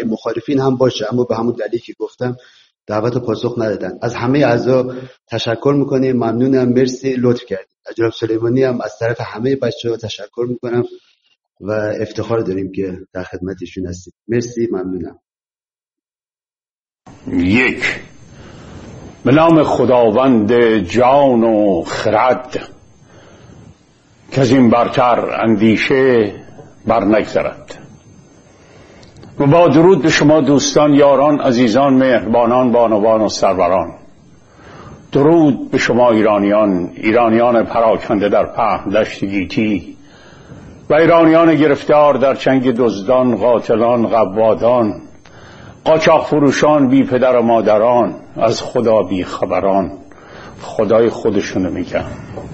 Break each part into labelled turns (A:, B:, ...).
A: مخالفین هم باشه، اما به همون دلیلی که گفتم دعوت پاسخ ندادن. از همه اعضا تشکر میکنیم، ممنونم، مرسی، لطف کردید. از جناب سلیمانی هم از طرف همه بچه‌ها تشکر میکنم و افتخار داریم که در خدمتشون هستیم. مرسی، ممنونم.
B: یک، به نام خداوند جان و خرد که از این برتر اندیشه بر نگذرد، و با درود به شما دوستان، یاران، عزیزان، مهربانان، بانوان و سروران. درود به شما ایرانیان پراکنده در پهن دشت گیتی و ایرانیان گرفتار در چنگ دزدان، قاتلان، قوادان، قاچاق فروشان، بی پدر و مادران، از خدا بی خبران. خدای خودشونو میگن.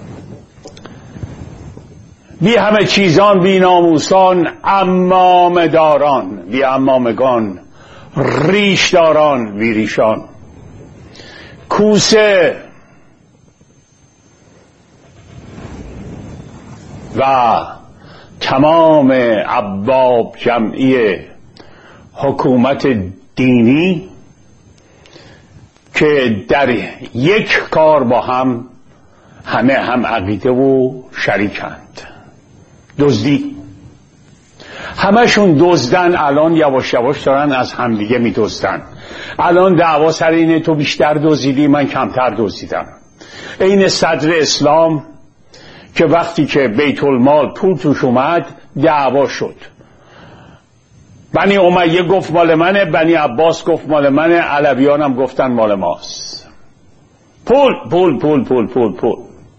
B: بی همه چیزان، بی ناموسان، عمامه داران، بی عمامگان، ریش داران، بی ریشان، کوسه و تمام ابواب جمعی حکومت دینی که در یک کار با همه هم عقیده و شریکند. دزدی، همشون دزدن. الان یواش یواش دارن از همدیگه میدزدن. الان دعوا سر اینه تو بیشتر دزدیدی، من کمتر دزدیدم. این صدر اسلام که وقتی که بیت المال پول توش اومد دعوا شد. بنی امیه گفت مال منه، بنی عباس گفت مال منه، علویان هم گفتن مال ماست. پول پول پول پول پول پول.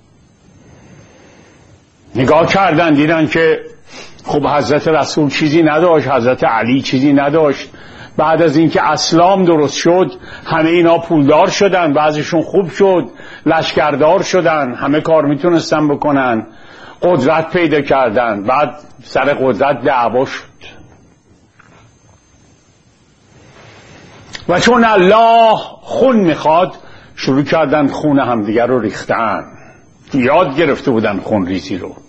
B: نگاه کردن دیدن که خب حضرت رسول چیزی نداشت، حضرت علی چیزی نداشت. بعد از اینکه اسلام درست شد همه اینا پولدار شدن، بعضیشون خوب شد، لشکردار شدن، همه کار میتونستن بکنن، قدرت پیدا کردن. بعد سر قدرت دعوا شد و چون الله خون میخواد شروع کردن خون همدیگر رو ریختن. یاد گرفته بودن خون ریزی رو.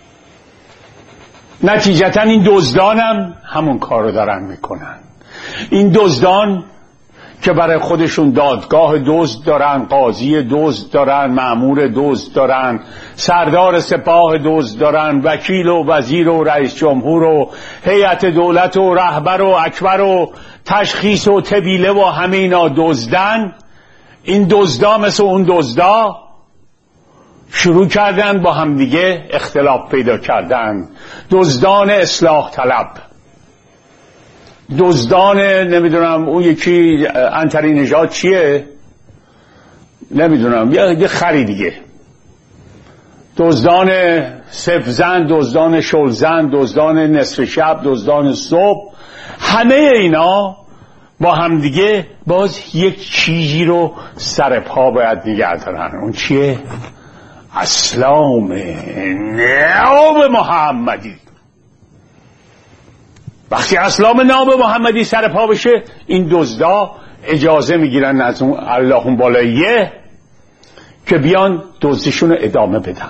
B: نتیجتا این دزدان هم همون کار رو دارن میکنن. این دزدان که برای خودشون دادگاه دزد دارن، قاضی دزد دارن، مأمور دزد دارن، سردار سپاه دزد دارن، وکیل و وزیر و رئیس جمهور و هیئت دولت و رهبر و اکبر و تشخیص و طبیله و همه اینا دزدن. این دزدا مثل اون دزدا شروع کردن با همدیگه اختلاف پیدا کردن. دزدان اصلاح طلب، دزدان نمیدونم اون یکی عنتری نژاد چیه نمیدونم، یه خری دیگه، دزدان سبزن، دزدان شلزن، دزدان نصف شب، دزدان صبح. همه اینا با همدیگه باز یک چیزی رو سر پا باید نگه دارن. اون چیه؟ اسلام ناب محمدی. وقتی اسلام ناب محمدی سر پا بشه این دزدا اجازه میگیرن از اون اللهم بالایه که بیان دزدشون رو ادامه بدن.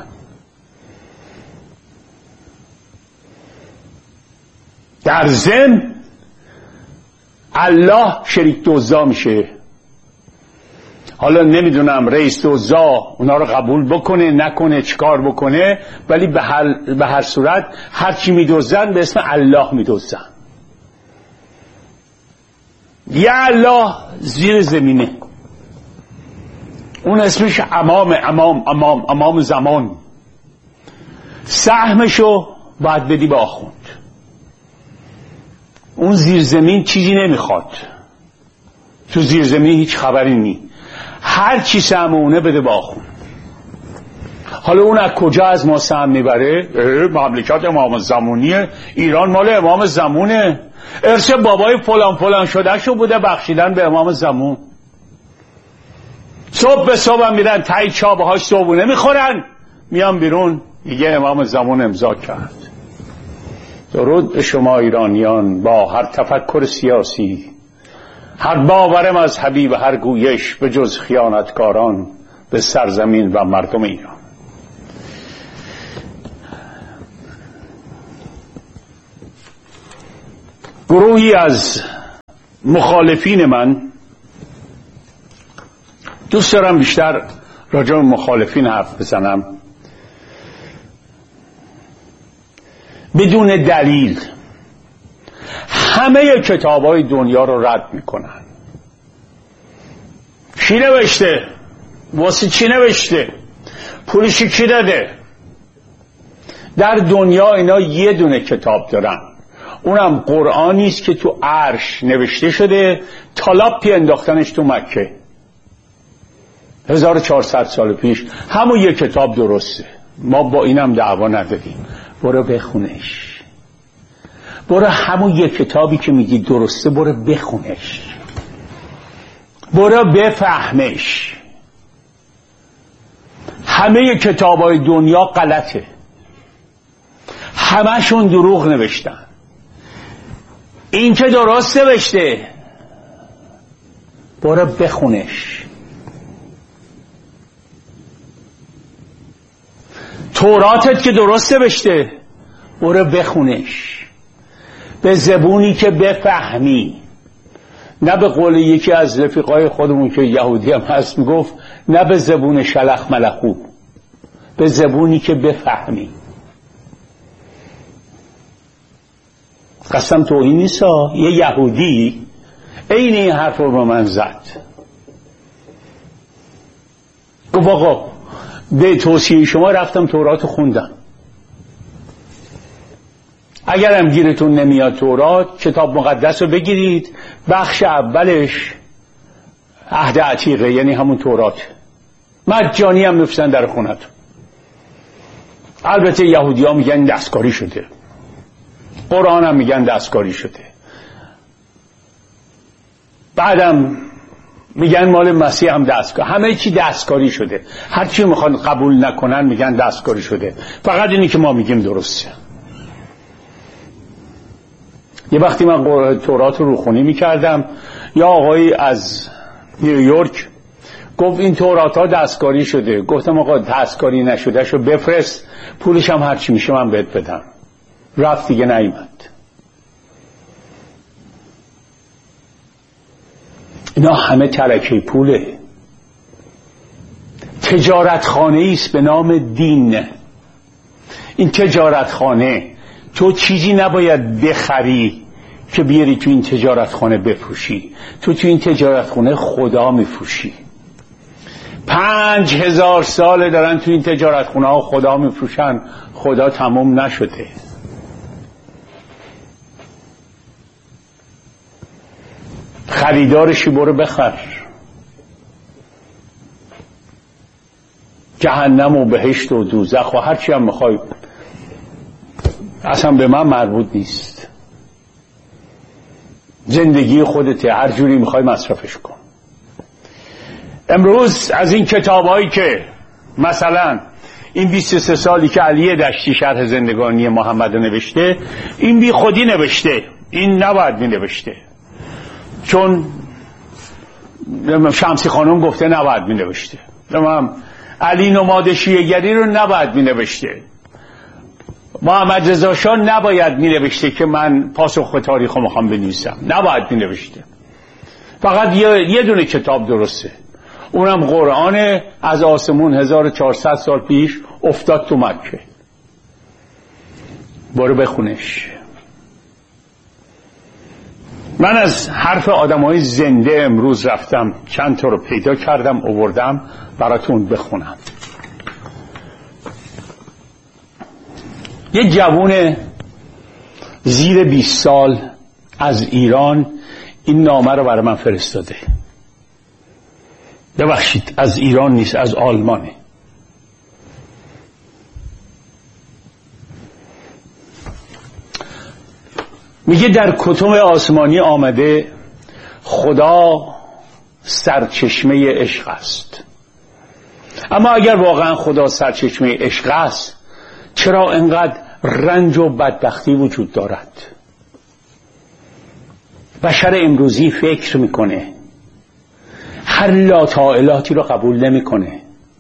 B: در ضمن الله شریک دزدا میشه. حالا نمیدونم رئیس دزدا اونا رو قبول بکنه نکنه چیکار بکنه، ولی به هر صورت هر چی میدزدن به اسم الله میدزدن. یا الله زیر زمینه، اون اسمش امام زمان. سهمشو باید بدی به آخوند. اون زیر زمین چیزی نمیخواد، تو زیر زمین هیچ خبری نی، هر چی سهمونه بده به آخوند. حالا اون از کجا از ما سهم میبره؟ مملکت امام زمانیه، ایران مال امام زمونه، ارث بابای فلان فلان شده شو بوده بخشیدن به امام زمان. صبح به صبح هم میرن تایی چابه هاش صبحونه میخورن، میان بیرون دیگه امام زمان امضا کرد. درود به شما ایرانیان با هر تفکر سیاسی، هر باور مذهبی و هر گویش به جز خیانتکاران به سرزمین و مردم ایران. گروهی از مخالفین من، دوست دارم بیشتر راجع به مخالفین حرف بزنم، بدون دلیل همه کتاب‌های دنیا رو رد میکنن. چی نوشته؟ واسه چی نوشته؟ پولشی کی داده؟ در دنیا اینا یه دونه کتاب دارن، اونم قرآنی است که تو عرش نوشته شده، تالاپی انداختنش تو مکه 1400 سال پیش. همون یه کتاب درسته، ما با اینم دعوا نداریم. برو بخونش، برو همون یه کتابی که میگی درسته برو بخونش، برو بفهمش. همه کتابای دنیا غلطه، همشون دروغ نوشتن. این که درست نوشته برو بخونش. توراتت که درست نوشته برو بخونش به زبونی که بفهمی، نه به قول یکی از رفیقای خودمون که یهودی هم هست میگفت نه به زبون شلخ ملخو، به زبونی که بفهمی. قسم توهین نیست، یه یهودی عین این حرف رو به من زد، گفت آقا به توصیه شما رفتم تورات خوندم، اگرم گیرتون نمیاد تورات، کتاب مقدس رو بگیرید، بخش اولش عهد عتیقه، یعنی همون تورات، مجانی هم میفرستن در خونتون. البته یهودی ها میگن دستکاری شده، قرآن هم میگن دستکاری شده، بعدم میگن مال مسیح هم دستکاری، همه چی دستکاری شده، هر چی میخوان قبول نکنن میگن دستکاری شده، فقط اینی که ما میگیم درسته. یه وقتی من تورات رو روخونی میکردم، یا آقایی از نیویورک گفت این تورات ها دستکاری شده. گفتم آقا دستکاری نشده شو بفرست، پولش هم هرچی میشه من بهت بدم. رفت دیگه نیامد. اینا همه ترکه پوله. تجارتخانه است به نام دین. این تجارتخانه تو چیزی نباید بخری که بیاری تو این تجارتخانه بفروشی، تو این تجارتخانه خدا میفروشی. 5000 ساله دارن تو این تجارتخانه ها خدا میفروشن، خدا تمام نشده. خریدارشی برو بخر. جهنم و بهشت و دوزخ و هرچی هم میخوای اصلا به من مربوط نیست. زندگی خودته، هر جوری میخوای مصرفش کن. امروز از این کتابایی که مثلا این 23 سالی که علی دشتی شرح زندگانی محمد نوشته، این بی خودی نوشته، این نباید می نوشته، چون شمسی خانم گفته نباید می نوشته، علی نماد شیعه‌گری رو نباید می نوشته، محمد رضا شاه نباید می نوشته که من پاسخ تاریخ رو میخوام بنویسم، نباید می نوشته. فقط یه دونه کتاب درسته، اونم قرآن از آسمون 1400 سال پیش افتاد تو مکه. برو بخونش. من از حرف آدمای زنده امروز رفتم چند تا رو پیدا کردم آوردم براتون بخونم. یه جوون زیر 20 سال از ایران این نامه رو برای من فرستاده. ببخشید از ایران نیست، از آلمانه. میگه در کتب آسمانی آمده خدا سرچشمه عشق است. اما اگر واقعا خدا سرچشمه عشق است، چرا انقدر رنج و بدبختی وجود دارد؟ بشر امروزی فکر میکنه، هر لاطائلاتی رو قبول نمیکنه.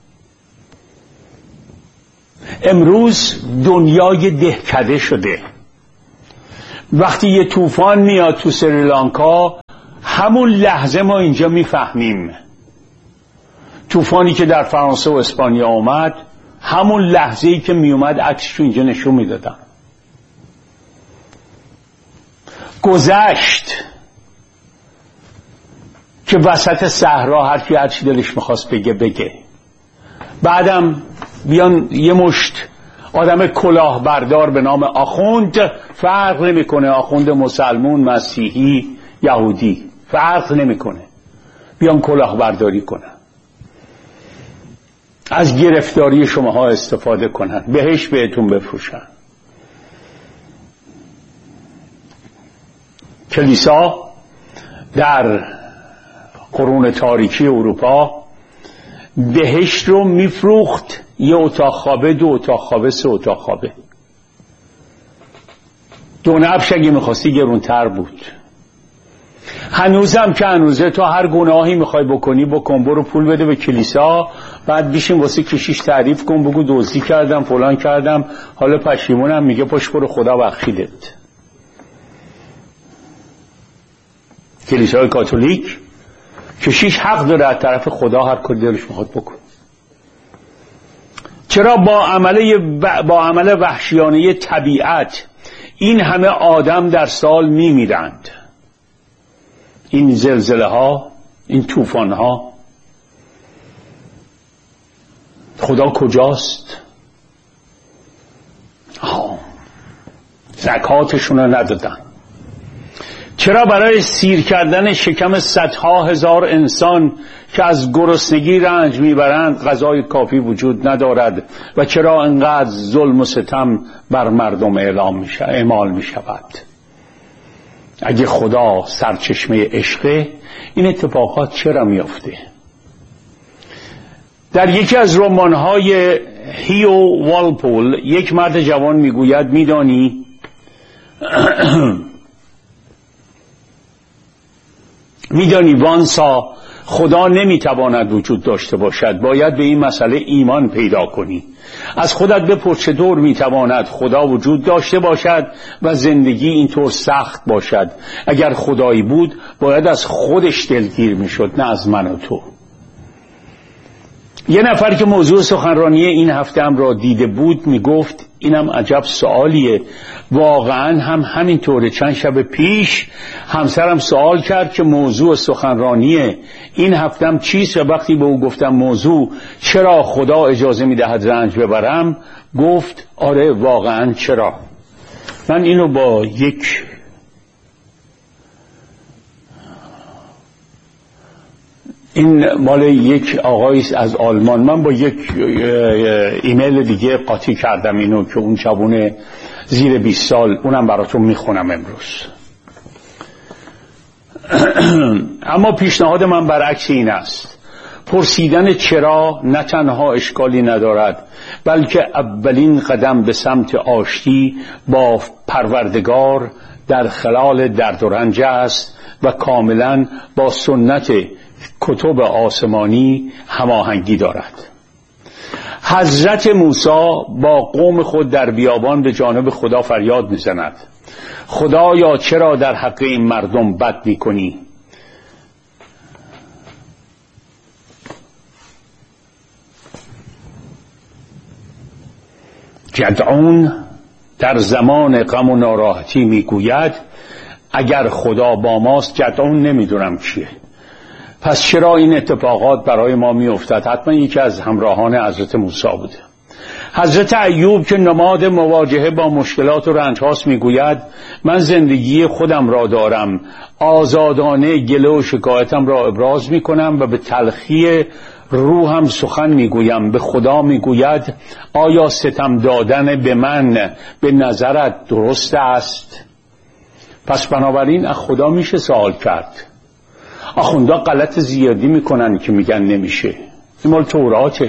B: امروز دنیای دهکده شده. وقتی یه طوفان میاد تو سریلانکا، همون لحظه ما اینجا میفهمیم طوفانی که در فرانسه و اسپانیا اومد، همون لحظه‌ای که میومد عکسشو اینجا نشون میدادم. گذشت که وسط صحرا هر چی دلش میخواست بگه. بعدم بیان یه مشت آدم کلاهبردار به نام آخوند، فرق نمیکنه آخوند مسلمون، مسیحی، یهودی، فرق نمیکنه، بیان کلاهبرداری کنن، از گرفتاری شماها استفاده کنن، بهش بهتون بفروشن. کلیسا در قرون تاریکی اروپا بهشت رو میفروخت، یه اتاق خوابه، 2 اتاق خوابه، 3 اتاق خوابه. دونبش اگه میخواستی گرونتر بود. هنوزم که هنوزه تو هر گناهی میخوای بکنی بکن، برو پول بده به کلیسا، بعد بیشین واسه کشیش تعریف کن، بگو دزدی کردم فلان کردم، حالا پشیمونم، میگه پشت برو خدا بخشیدت. کلیسای کاتولیک کشیش حق داره از طرف خدا هر کاری دلش میخواد بکن. چرا با عمل وحشیانه طبیعت این همه آدم در سال میمیرند؟ این زلزله ها، این طوفان ها، خدا کجاست؟ زکاتشون رو ندادن. چرا برای سیر کردن شکم صدها هزار انسان که از گرسنگی رنج میبرند غذای کافی وجود ندارد؟ و چرا انقدر ظلم و ستم بر مردم اعمال میشود؟ اگه خدا سرچشمه عشقه، این اتفاقات چرا میافته؟ در یکی از رمان‌های هیو والپول یک مرد جوان میگوید میدانی وانسا، خدا نمیتواند وجود داشته باشد، باید به این مسئله ایمان پیدا کنی. از خودت بپرس چطور میتواند خدا وجود داشته باشد و زندگی اینطور سخت باشد؟ اگر خدایی بود باید از خودش دلگیر میشد، نه از من و تو. یه نفر که موضوع سخنرانی این هفته هم را دیده بود میگفت اینم عجب سوالیه، واقعا هم همینطوره. چند شب پیش همسرم سوال کرد که موضوع سخنرانی این هفته هم چیست، و وقتی به او گفتم موضوع چرا خدا اجازه میدهد رنج ببرم، گفت آره واقعا چرا. من اینو با این مال یک آقایی از آلمان، من با یک ایمیل دیگه قاطی کردم اینو که اون جوونه زیر 20 سال، اونم براتون میخونم امروز. اما پیشنهاد من برعکس این است. پرسیدن چرا نه تنها اشکالی ندارد، بلکه اولین قدم به سمت آشتی با پروردگار در خلال درد و رنج است و کاملا با سنت کتب آسمانی هماهنگی دارد. حضرت موسی با قوم خود در بیابان به جانب خدا فریاد می‌زند خدایا چرا در حق این مردم بد می‌کنی؟ جدعون در زمان غم و ناراحتی میگوید اگر خدا با ماست، جدعون نمیدونم چیه، پس چرا این اتفاقات برای ما میافتد؟ حتما یکی از همراهان حضرت موسی بوده. حضرت ایوب که نماد مواجهه با مشکلات و رنج هاست میگوید من زندگی خودم را دارم، آزادانه گله و شکایتم را ابراز میکنم و به تلخی روحم سخن میگویم. به خدا میگوید آیا ستم دادن به من به نظرت درست است؟ پس بنابراین از خدا میشه سوال کرد. آخوندا غلط زیادی میکنن که میگن نمیشه، این مال توراته.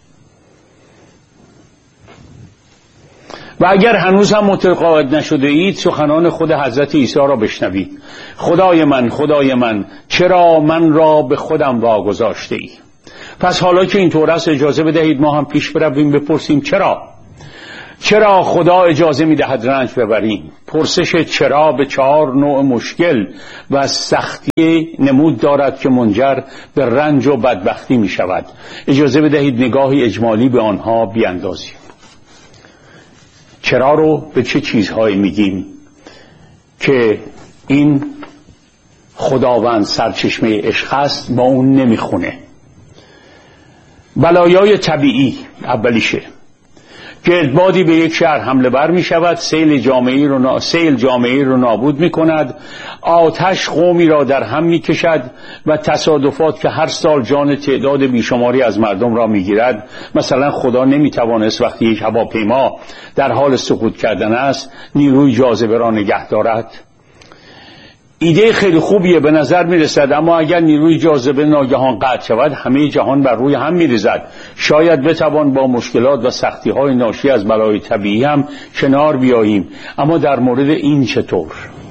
B: و اگر هنوز هم متقاعد نشده اید سخنان خود حضرت عیسی را بشنوید. خدای من چرا من را به خودم واگذاشته ای؟ پس حالا که اینطور است اجازه بدهید ما هم پیش برویم بپرسیم چرا. چرا خدا اجازه میدهد رنج ببریم؟ پرسش چرا به 4 نوع مشکل و سختی نمود دارد که منجر به رنج و بدبختی می شود. اجازه بدهید نگاهی اجمالی به آنها بیاندازیم. چرا رو به چه چیزهایی میگیم که این خداوند سرچشمه عشق است با اون نمیخونه؟ بلایای طبیعی اولیشه. گردبادی به یک شهر حمله بر می شود، سیل جامعه رو نابود می کند، آتش قومی را در هم می کشد و تصادفات که هر سال جان تعداد بیشماری از مردم را می گیرد. مثلا خدا نمی توانست وقتی یک هواپیما در حال سقوط کردن است نیروی جاذبه را نگه دارد؟ ایده خیلی خوبیه به نظر میرسد، اما اگر نیروی جاذبه ناگهان قطع شود همه جهان بر روی هم میریزد. شاید بتوان با مشکلات و سختی‌های ناشی از بلای طبیعی هم کنار بیاییم، اما در مورد این چطور؟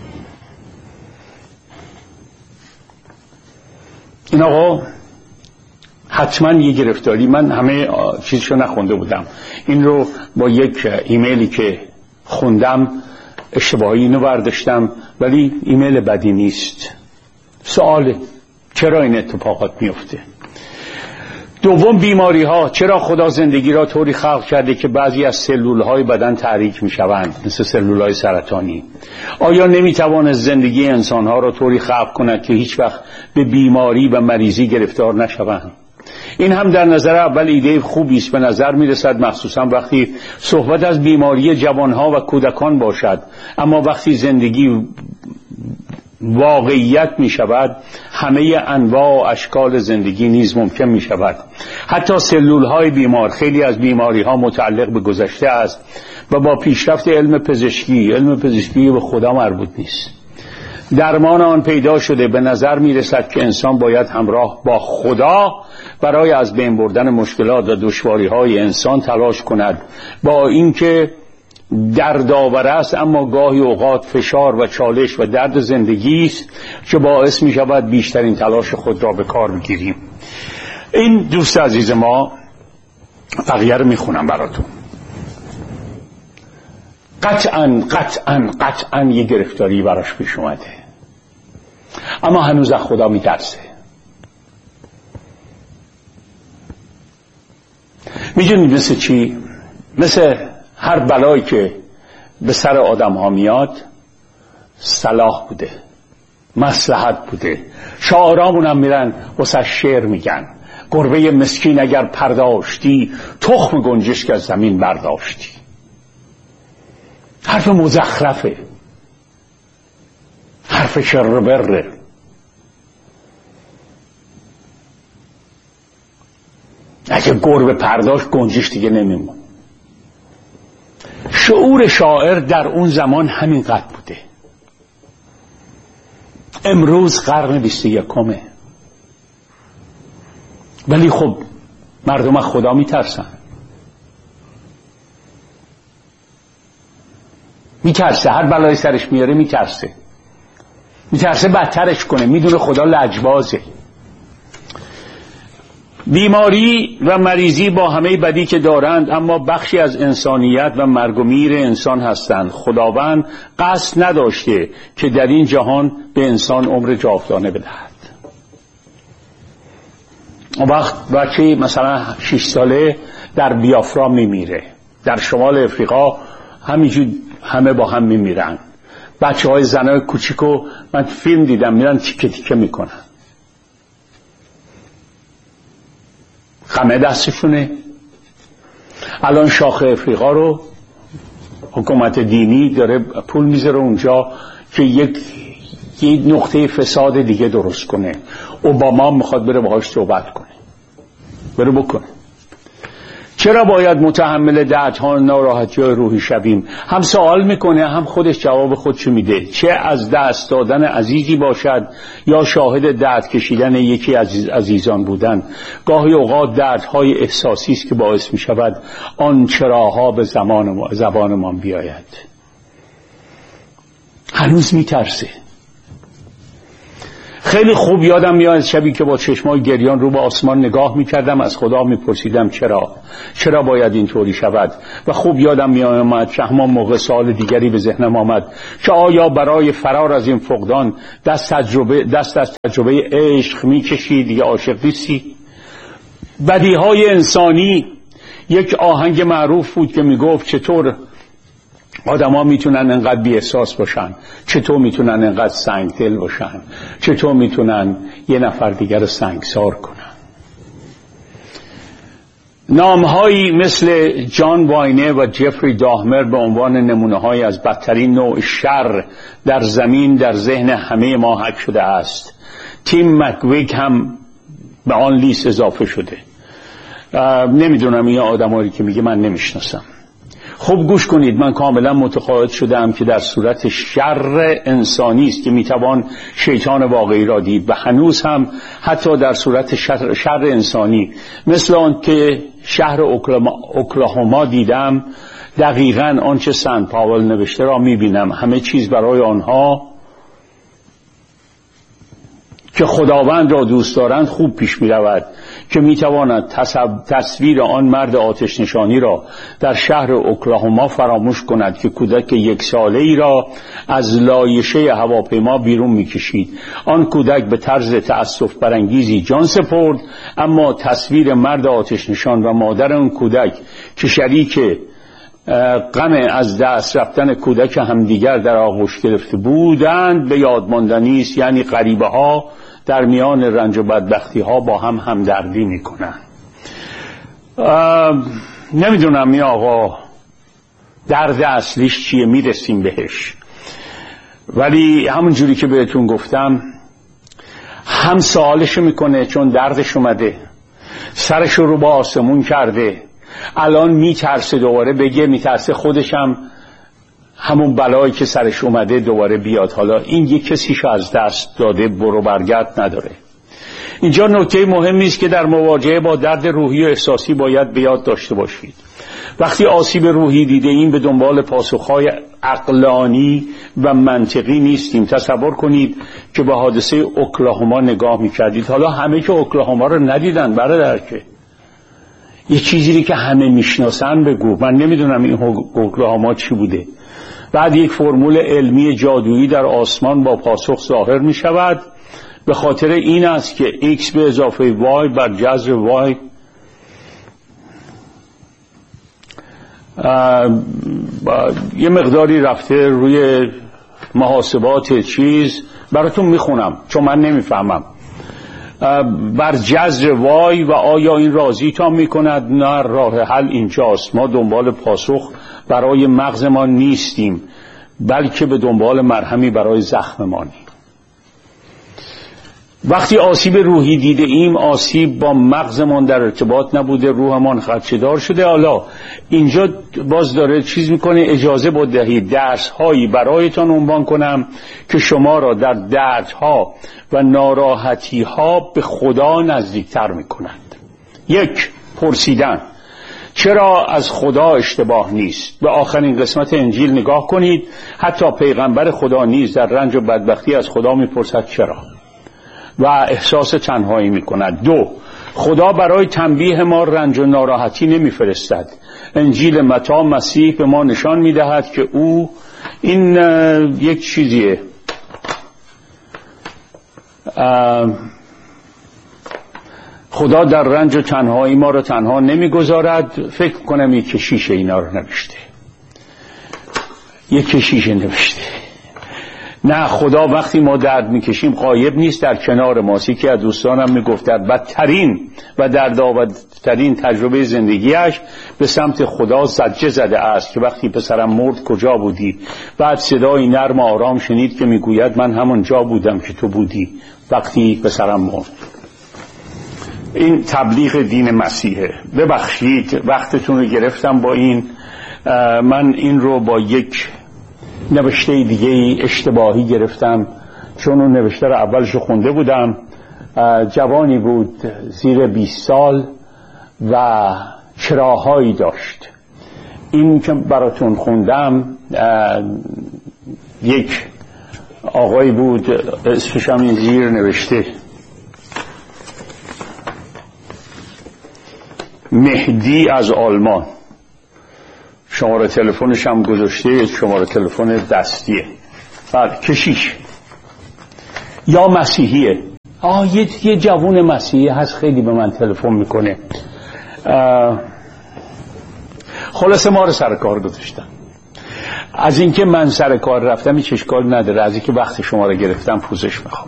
B: این آقا حتما یه گرفتاری، من همه چیزشو نخونده بودم، این رو با یک ایمیلی که خوندم اشتباهی اینو برداشتم، ولی ایمیل بدی نیست. سواله چرا این اتفاقات میفته؟ دوم، بیماری ها. چرا خدا زندگی را طوری خلق کرده که بعضی از سلول های بدن تحریک می شوند، مثل سلول های سرطانی؟ آیا نمی تواند زندگی انسان ها را طوری خلق کند که هیچ وقت به بیماری و مریضی گرفتار نشوند؟ این هم در نظر اول ایده خوبی است به نظر می رسد، مخصوصا وقتی صحبت از بیماری جوانها و کودکان باشد، اما وقتی زندگی واقعیت می شود همه انواع و اشکال زندگی نیز ممکن می شود. حتی سلول های بیمار. خیلی از بیماری ها متعلق به گذشته است و با پیشرفت علم پزشکی به خدا مربوط نیست. درمان آن پیدا شده. به نظر می رسد که انسان باید همراه با خدا برای از بین بردن مشکلات و دشواری های انسان تلاش کند، با اینکه دردآور است اما گاهی اوقات فشار و چالش و درد زندگی است که باعث می شود بیشترین تلاش خود را به کار بگیریم. این دوست عزیز ما، بقیه رو می خونم براتون، قطعاً یه گرفتاری براش پیش اومده، اما هنوز از خدا می ترسه. میدونید مثل چی؟ مثل هر بلایی که به سر آدم ها میاد صلاح بوده، مصلحت بوده. شاعرامون هم میرن واسه شعر میگن گربه مسکین اگر پرداشتی، تخم گنجشک از زمین برداشتی. حرف مزخرفه، حرف شربره. اگه گربه پرداشت گنجش دیگه نمیمون. شعور شاعر در اون زمان همین قد بوده. امروز قرن 21، ولی خب مردم از خدا میترسن. میترسه، هر بلای سرش میاره میترسه بدترش کنه، میدونه خدا لجبازه. بیماری و مریضی با همه بدی که دارند اما بخشی از انسانیت و مرگ و میر انسان هستند. خداوند قصد نداشته که در این جهان به انسان عمر جاودانه بدهد. وقت بچه مثلا 6 ساله در بیافرا میمیره، در شمال افریقا همینجور همه با هم میمیرن. بچه های زنای کوچیکو من فیلم دیدم میرن تیکه تیکه میکنن، خمه دستشونه. الان شاخ افریقا رو حکومت دینی داره پول میذاره اونجا که یک نقطه فساد دیگه درست کنه. اوباما میخواد بره باهاش صحبت کنه، بره بکنه. چرا باید متحمل دردها و ناراحتی‌های روحی شویم؟ هم سوال میکنه هم خودش جواب خودشو میده. چه از دست دادن عزیزی باشد یا شاهد درد کشیدن یکی از عزیزان بودن، گاهی اوقات دردهای احساسی است که باعث میشود آن چراها به زبانمان بیاید. هنوز میترسه. خیلی خوب یادم میاد شبی که با چشمای گریان رو به آسمان نگاه میکردم، از خدا میپرسیدم چرا باید اینطوری شود. و خوب یادم میآمد که همان موقع سوال دیگری به ذهنم آمد که آیا برای فرار از این فقدان دست از تجربه عشق میکشید یا عاشق نیستی؟ بدیهای انسانی. یک آهنگ معروف بود که میگفت چطور آدم ها میتونن انقدر بی احساس باشن، چطور میتونن انقدر سنگ دل باشن، چطور میتونن یه نفر دیگر سنگسار کنن. نامهایی مثل جان واینه و جفری داهمر به عنوان نمونه‌هایی از بدترین نوع شر در زمین در ذهن همه ما حک شده است. تیم مکویگ هم به آن لیست اضافه شده. نمیدونم این آدمایی که میگه من نمیشناسم. خوب گوش کنید، من کاملا متقاعد شدم که در صورت شر انسانی است که میتوان شیطان واقعی را دید، و هنوز هم حتی در صورت شر انسانی مثل آن که شهر اوکلاهوما دیدم، دقیقاً آنچه سن پاول نوشته را میبینم. همه چیز برای آنها که خداوند را دوست دارند خوب پیش می رود، که می تواند تصویر آن مرد آتش نشانی را در شهر اوکلاهوما فراموش کند که کودک 1 ساله ای را از لایشه هواپیما بیرون می کشید. آن کودک به طرز تأسف برانگیزی جان سپرد، اما تصویر مرد آتش نشان و مادر آن کودک که شریک غم از دست رفتن کودک همدیگر در آغوش گرفته بودند به یاد ماندنی است. یعنی غریبه ها در میان رنج و بدبختی ها با هم همدردی میکنن. نمیدونم این آقا درد اصلیش چیه، میرسیم بهش، ولی همون جوری که بهتون گفتم هم سوالشو میکنه چون دردش اومده، سرشو رو با آسمون کرده، الان میترسه دوباره بگه، میترسه خودشم همون بلایی که سرش اومده دوباره بیاد. حالا این یک کسیشو از دست داده، برو برگرد نداره. اینجا نکته مهمی است که در مواجهه با درد روحی و احساسی باید به یاد داشته باشید. وقتی آسیب روحی دیده این به دنبال پاسخهای عقلانی و منطقی نیستیم. تصور کنید که به حادثه اوکلاهوما نگاه میکردید. حالا همه که اوکلاهوما رو ندیدن برادر، که یه چیزی که همه میشناسن بگو. من نمیدونم این اوکلاهوما چی بوده. بعد یک فرمول علمی جادویی در آسمان با پاسخ ظاهر می شود. به خاطر این است که x به اضافه y بر جذر y یه مقداری رفته روی محاسبات چیز، براتون میخونم چون من نمیفهمم. بر جذر وای و آیا این راضی تا میکند؟ نه، راه حل اینجاست. ما دنبال پاسخ برای مغزمان نیستیم، بلکه به دنبال مرهمی برای زخممانی. وقتی آسیب روحی دیده ایم، آسیب با مغزمان در ارتباط نبوده، روحمان خدشه‌دار شده. حالا اینجا باز داره چیز میکنه، اجازه بدهید درس هایی برایتان عنوان کنم که شما را در دردها و ناراحتی ها به خدا نزدیکتر میکنند. 1. پرسیدن. چرا از خدا اشتباه نیست؟ به آخرین قسمت انجیل نگاه کنید. حتی پیغمبر خدا نیز در رنج و بدبختی از خدا میپرسد چرا و احساس تنهایی میکند. 2. خدا برای تنبیه ما رنج و ناراحتی نمیفرستد. انجیل متی مسیح به ما نشان میدهد که او این یک چیزیه، خدا در رنج و تنهایی ما رو تنها نمیگذارد. فکر کنم یک کشیش اینا رو نوشته، یک کشیش نوشته. نه، خدا وقتی ما درد میکشیم غایب نیست، در کنار ماست. یکی از دوستانم میگفت در بدترین و دردآورترین تجربه زندگیش به سمت خدا زجه زده است که وقتی پسرم مرد کجا بودی؟ بعد صدای نرم و آرام شنید که میگوید من همون جا بودم که تو بودی وقتی پسرم مرد. این تبلیغ دین مسیحه. ببخشید وقتتون رو گرفتم با این. من این رو با یک نوشته دیگه اشتباهی گرفتم، چون اون نوشته رو اولش خونده بودم. جوانی بود زیر 20 سال و چراهایی داشت. این که براتون خوندم یک آقایی بود اسمش هم این زیر نوشته، مهدی از آلمان. شماره تلفنش هم گذاشته، شماره تلفن دستیه. بله، کشیش یا مسیحیه. یه جوون مسیحی هست خیلی به من تلفن میکنه. خلاصه ما رو سر کار گذاشتن. از اینکه من سر کار رفتم هیچ اشکال نداره، از اینکه وقت شما رو گرفتم پوزش میخوام.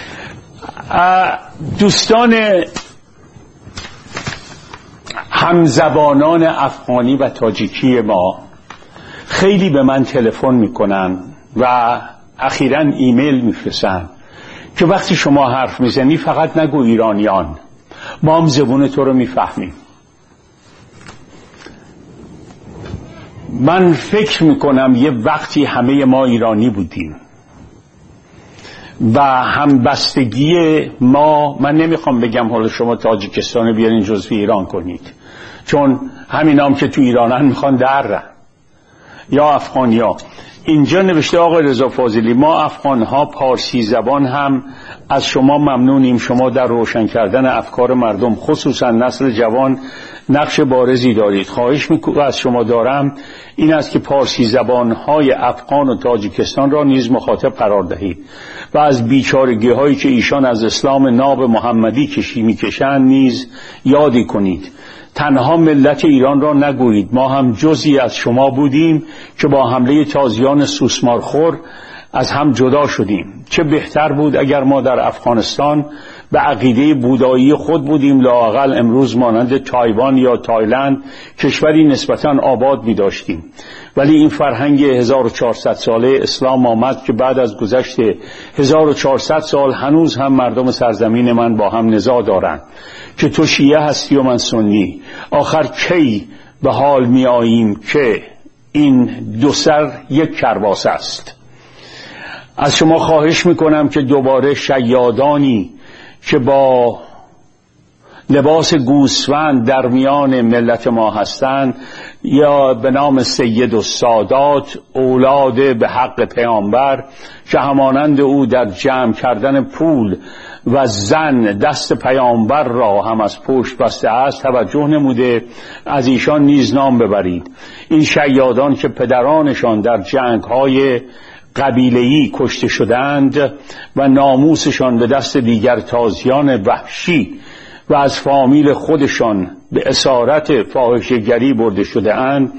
B: دوستان همزبانان افغانی و تاجیکی ما خیلی به من تلفن میکنن و اخیراً ایمیل میفرستن که وقتی شما حرف میزنی فقط نگو ایرانیان، ما هم زبون تو رو میفهمیم. من فکر میکنم یه وقتی همه ما ایرانی بودیم و همبستگی ما، من نمیخوام بگم حالا شما تاجیکستان بیارین جزو ایران کنید، چون همین هم که تو ایرانن میخوان درن، یا افغانیا. اینجا نوشته آقای رضا فاضلی ما افغانها پارسی زبان هم از شما ممنونیم. شما در روشن کردن افکار مردم خصوصا نسل جوان نقش بارزی دارید. خواهش از شما دارم این است که پارسی زبانهای افغان و تاجیکستان را نیز مخاطب قرار دهید و از بیچارگی هایی که ایشان از اسلام ناب محمدی میکشند نیز یادی کنید. تنها ملت ایران را نگویید، ما هم جزئی از شما بودیم که با حمله تازیان سوسمارخور از هم جدا شدیم. چه بهتر بود اگر ما در افغانستان به عقیده بودایی خود بودیم، لااقل امروز مانند تایوان یا تایلند کشوری نسبتاً آباد می داشتیم. ولی این فرهنگ 1400 ساله اسلام آمد که بعد از گذشت 1400 سال هنوز هم مردم سرزمین من با هم نزاع دارند که تو شیعه هستی و من سنی. آخر کی به حال می آییم که این دو سر یک کرباس است؟ از شما خواهش میکنم که دوباره شیادانی که با لباس گوسفند در میان ملت ما هستند یا به نام سید و سادات اولاد به حق پیامبر که همانند او در جمع کردن پول و زن دست پیامبر را هم از پشت بسته است توجه نموده از ایشان نیز نام ببرید. این شیادان که پدرانشان در جنگ‌های قبیله‌ای کشته شدند و ناموسشان به دست دیگر تازیان وحشی و از فامیل خودشان به اسارت فاحشه‌گری برده شده اند،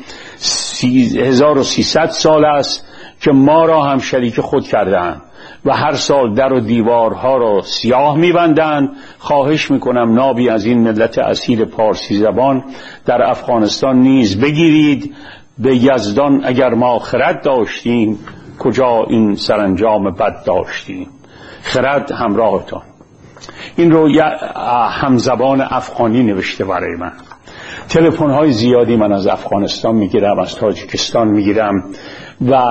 B: 1300 سال است که ما را هم شریک خود کردند و هر سال در و دیوارها را سیاه می‌بندند. خواهش می‌کنم نابی از این ملت اصیل پارسی زبان در افغانستان نیز بگیرید. به یزدان اگر ما خرد داشتیم کجا این سرانجام بد داشتیم. خرد همراهتان. این رو همزبان افغانی نوشته برای من. تلفن‌های زیادی من از افغانستان میگیرم، از تاجیکستان میگیرم و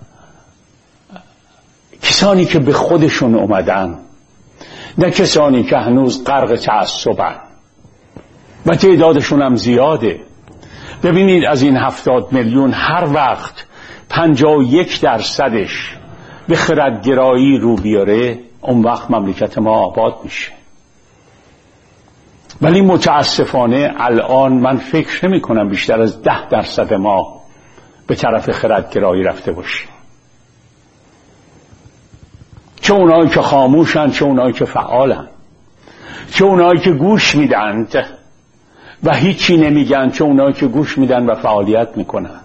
B: کسانی که به خودشون اومدن، نه کسانی که هنوز غرق تعصبن و تعدادشون هم زیاده. ببینید از این 70 میلیون هر وقت 51% به خردگرایی رو بیاره اون وقت مملکت ما آباد میشه. ولی متاسفانه الان من فکر نمی کنم بیشتر از 10% ما به طرف خردگرایی رفته باشیم، چه اونایی که خاموشن، چه اونایی که فعالن، چه اونایی که گوش میدند و هیچی نمیگن، چه اونایی که گوش میدن و فعالیت میکنن.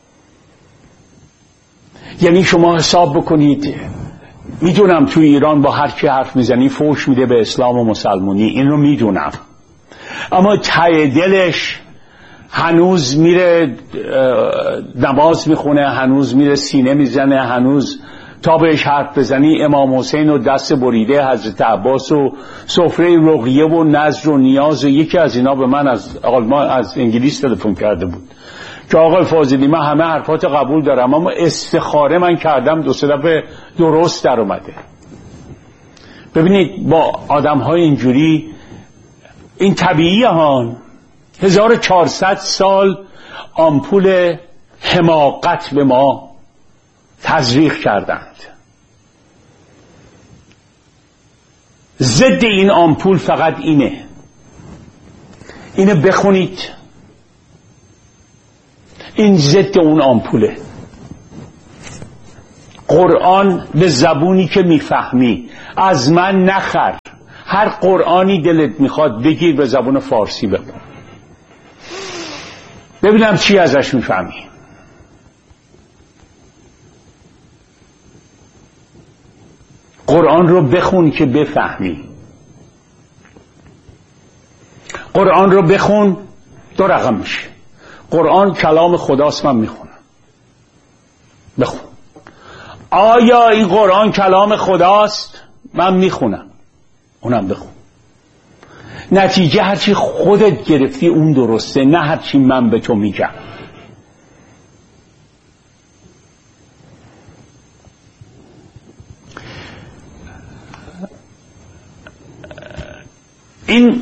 B: یعنی شما حساب بکنید، میدونم توی ایران با هر کی حرف میزنی فوش میده به اسلام و مسلمونی، این رو میدونم، اما ته دلش هنوز میره نماز میخونه، هنوز میره سینه میزنه، هنوز تا بهش حرف بزنی امام حسین و دست بریده حضرت عباس و سفره رقیه و نذر و نیاز. و یکی از اینا به من از انگلیس تلفن کرده بود که آقای فاضلی من همه حرفات قبول دارم اما استخاره من کردم 2-3 دفعه درست در اومده. ببینید با آدم های اینجوری این طبیعیه ها. 1400 سال آمپول حماقت به ما تزریق کردند. ضد این آمپول فقط اینه بخونید. این ضد اون آمپوله. قرآن به زبونی که میفهمی، از من نخر. هر قرآنی دلت میخواد بگیر به زبون فارسی بخون، ببینم چی ازش میفهمی. قرآن رو بخون که بفهمی. قرآن رو بخون 2 رقم میشه. قرآن کلام خداست، من میخونم. بخون. آیا این قرآن کلام خداست؟ من میخونم. اونم بخون. نتیجه هرچی خودت گرفتی اون درسته، نه هرچی من به تو میگم. این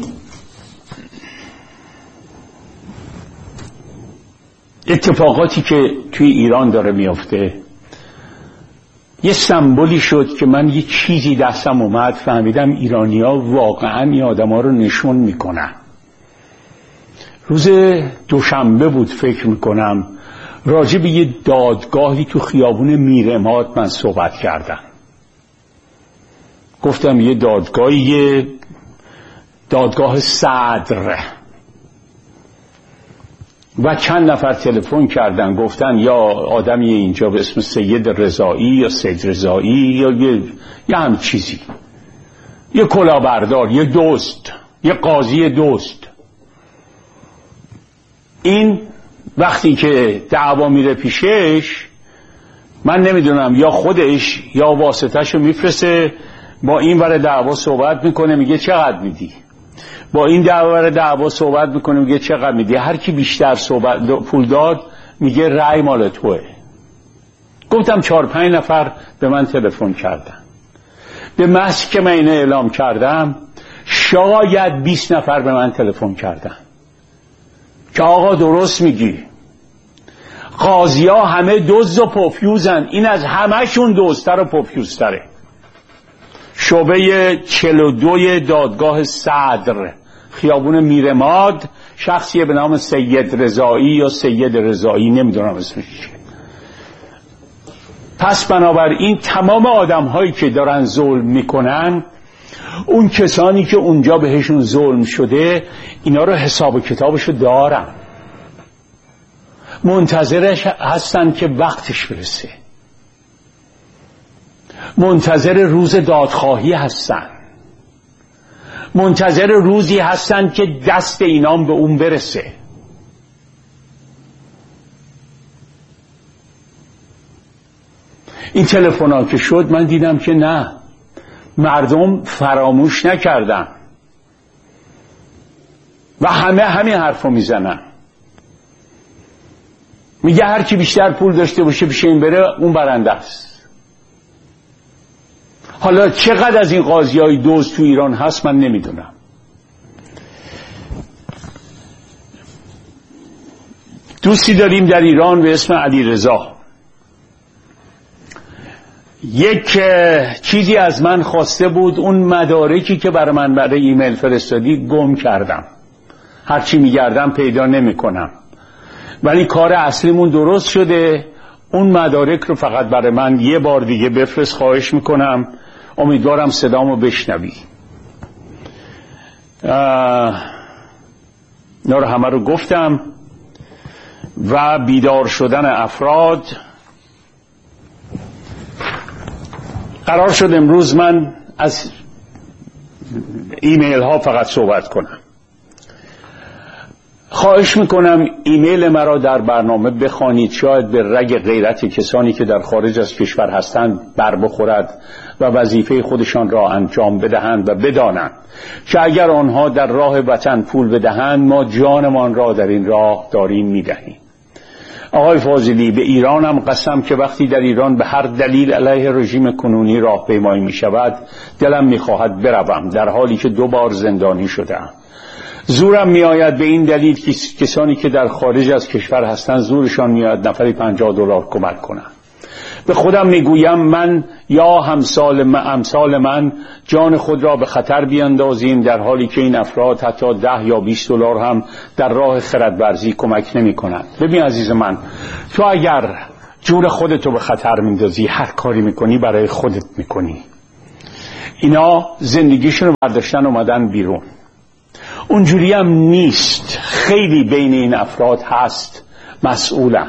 B: اتفاقاتی که توی ایران داره میفته یه سمبولی شد که من یه چیزی دستم اومد، فهمیدم ایرانی‌ها واقعا این آدم‌ها رو نشون میکنن. روز دوشنبه بود فکر میکنم، راجع به یه دادگاهی تو خیابون میراماد من صحبت کردم. گفتم یه دادگاه صدر، و چند نفر تلفن کردن گفتن یا آدمی اینجا به اسم سید رضایی یا سید رضایی یا یه هم چیزی، یه کلاهبردار، یه دوست، یه قاضی دوست. این وقتی که دعوا میره پیشش، من نمیدونم یا خودش یا واسطه‌ش رو میفرسته، با این ور دعوا صحبت میکنه، میگه چقدر میدی، با این دعوا صحبت میکنه، میگه چقدر میدی. هر کی بیشتر پول داد میگه رأی مال توه. گفتم 4-5 نفر به من تلفن کردن. به محض که من اینو اعلام کردم شاید 20 نفر به من تلفن کردن که آقا درست میگی، قاضی ها همه دزد و پوفیوزن، این از همهشون دزدتر و پوفیوزتره. شعبه 42 دادگاه صدر، خیابون میراماد، شخصی به نام سید رضایی یا سید رضایی، نمیدونم اسمش چیه. پس بنابراین تمام آدم هایی که دارن ظلم میکنن، اون کسانی که اونجا بهشون ظلم شده، اینا رو حساب و کتابشو دارن، منتظرش هستن که وقتش برسه، منتظر روز دادخواهی هستن، منتظر روزی هستن که دست اینام به اون برسه. این تلفن‌ها که شد من دیدم که نه، مردم فراموش نکردن و همین حرفو میزنن. میگه هر کی بیشتر پول داشته باشه پیش این بره، اون برنده است. حالا چقدر از این قاضیای دزد تو ایران هست من نمیدونم. دوستی داریم در ایران به اسم علیرضا. یک چیزی از من خواسته بود، اون مدارکی که برای من برای ایمیل فرستادی گم کردم، هرچی میگردم پیدا نمیکنم، ولی کار اصلیمون درست شده. اون مدارک رو فقط برای من یه بار دیگه بفرست، خواهش میکنم. امیدوارم صدامو بشنوی. اینا رو همه رو گفتم. و بیدار شدن افراد، قرار شد امروز من از ایمیل ها فقط صحبت کنم. خواهش میکنم ایمیل مرا در برنامه بخوانید، شاید به رگ غیرت کسانی که در خارج از کشور هستند بر بخورد و وظیفه خودشان را انجام بدهند و بدانند که اگر آنها در راه وطن پول بدهند، ما جانمان را در این راه داریم میدهیم. آقای فاضلی، به ایرانم قسم که وقتی در ایران به هر دلیل علیه رژیم کنونی راهپیمایی می شود، دلم می خواهد بروم، در حالی که 2 بار زندانی شدم. زورم می آید به این دلیل که کسانی که در خارج از کشور هستند زورشان می آید نفری $50 کمک کنند. به خودم میگویم من یا امثال من جان خود را به خطر بیاندازیم، در حالی که این افراد حتی 10 یا 20 دلار هم در راه خردورزی کمک نمی کنند. ببین عزیز من، تو اگر جون خودتو به خطر میندازی، هر کاری میکنی برای خودت میکنی. اینا زندگیشون رو برداشتن اومدن بیرون. اونجوری هم نیست، خیلی بین این افراد هست مسئولن.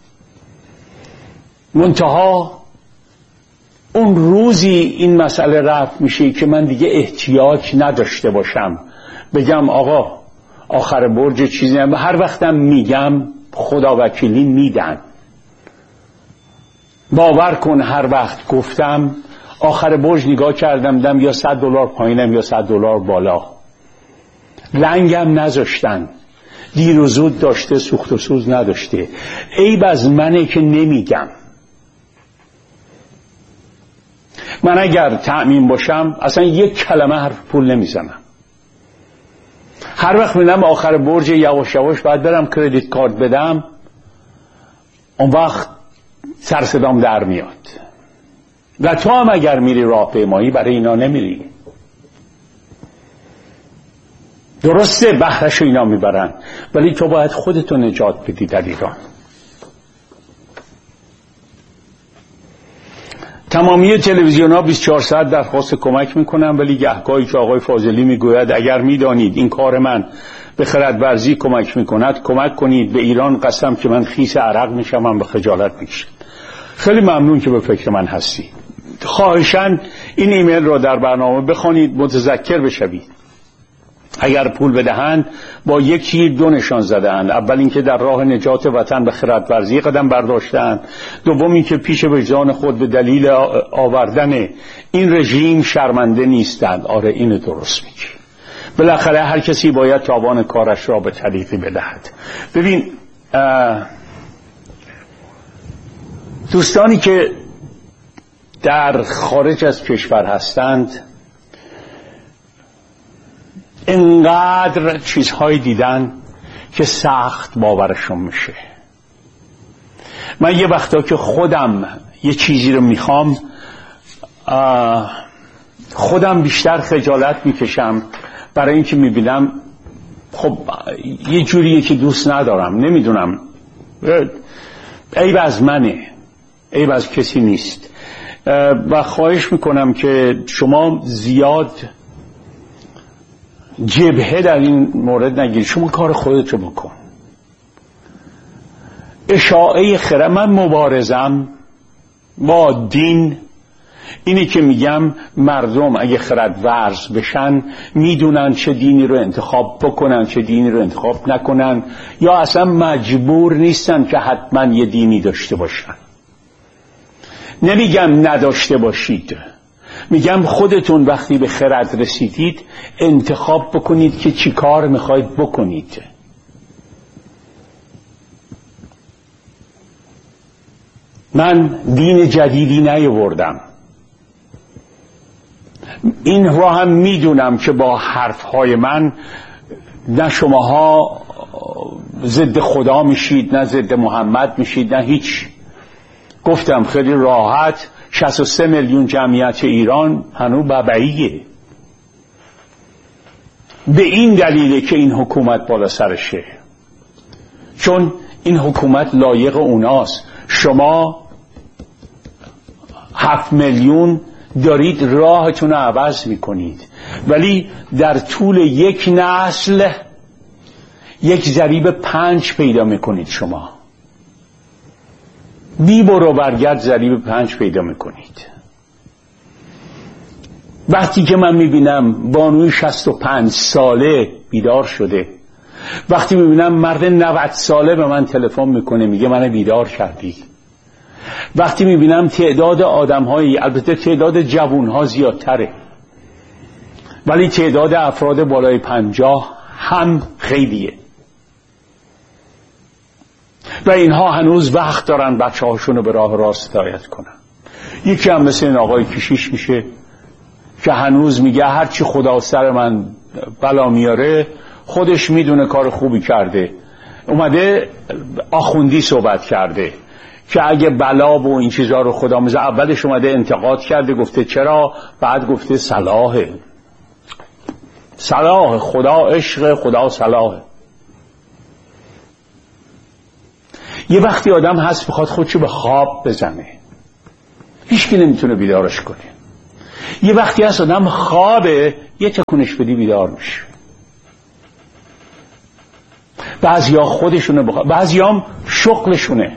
B: منتها اون روزی این مسئله رفع میشه که من دیگه احتیاج نداشته باشم بگم آقا آخر برج چیزی هم. هر وقتم میگم خدا وکیلی میدن. باور کن هر وقت گفتم آخر برج نگاه کردم دم یا $100 پایینم یا $100 بالا. رنگم نذاشتن، دیر و زود داشته، سوخت و سوز نداشته. عیب از منه که نمیگم. من اگر تأمین باشم اصلا یک کلمه حرف پول نمیزنم. هر وقت میدم آخر برج یواش یواش باید برم کردیت کارت بدم، اون وقت سر صدام در میاد. و تو هم اگر میری راهپیمایی برای اینا نمیری. درسته بهرش اینا میبرن، ولی تو باید خودتو نجات بدی در ایران. تمامی تلویزیون ها 24 ساعت درخواست کمک میکنن، ولی گهگاهی که آقای فاضلی میگوید اگر میدانید این کار من به خردورزی کمک میکند کمک کنید به ایران، قسم که من خیس عرق میشم، من به خجالت میکشم. خیلی ممنون که به فکر من هستی. خواهشاً این ایمیل را در برنامه بخوانید، متذکر بشوید. اگر پول بدهند با یکی 2 نشان زدند. اول اینکه در راه نجات وطن به خردورزی قدم برداشتند، دوم اینکه پیش وجدان خود به دلیل آوردن این رژیم شرمنده نیستند. آره اینو درست میگی. بالاخره هر کسی باید تاوان کارش را به طریقی بدهد. ببین دوستانی که در خارج از کشور هستند انقدر چیزهایی دیدن که سخت باورشون میشه. من یه وقتا که خودم یه چیزی رو میخوام خودم بیشتر خجالت میکشم، برای اینکه میبینم خب یه جوریه که دوست ندارم. نمیدونم، عیب از منه، عیب از کسی نیست. و خواهش میکنم که شما زیاد جبهه در این مورد نگیر. شما کار خودت رو بکن. اشاعه خرد. من مبارزم با دین اینی که میگم مردم اگه خردورز بشن میدونن چه دینی رو انتخاب بکنن چه دینی رو انتخاب نکنن، یا اصلا مجبور نیستن که حتما یه دینی داشته باشن. نمیگم نداشته باشید، میگم خودتون وقتی به خرد رسیدید انتخاب بکنید که چی کار میخواید بکنید. من دین جدیدی نیاوردم. این رو هم میدونم که با حرفهای من نه شماها ضد خدا میشید نه ضد محمد میشید نه هیچ. گفتم خیلی راحت 63 میلیون جمعیت ایران هنوز ببعیه. به این دلیله که این حکومت بالا سرشه، چون این حکومت لایق اوناست. شما 7 میلیون دارید راهتون رو عوض میکنید، ولی در طول یک نسل یک ضریب 5 پیدا میکنید. شما بی برو برگرد ضریب 5 پیدا میکنید. وقتی که من میبینم بانوی 65 ساله بیدار شده، وقتی میبینم مرد 90 ساله به من تلفن میکنه میگه منو بیدار کردی، وقتی میبینم تعداد آدم‌هایی، البته تعداد جوان‌ها زیادتره ولی تعداد افراد بالای 50 هم خیلیه و اینها هنوز وقت دارن بچه هاشون رو به راه راست هدایت کنن. یکی هم مثل این آقای کشیش میشه که هنوز میگه هرچی خدا سر من بلا میاره خودش میدونه کار خوبی کرده، اومده آخوندی صحبت کرده. که اگه بلا و این چیزها رو خدا میزه، اولش اومده انتقاد کرده، گفته چرا، بعد گفته صلاحه. صلاح خدا عشق، خدا صلاحه. یه وقتی آدم هست بخواد خودشو به خواب بزنه، هیچکی نمیتونه بیدارش کنه. یه وقتی هست آدم خوابه، یه تکونش بدی بیدار میشه. بعضی ها خودشونه بخواد، بعضی هم شغلشونه.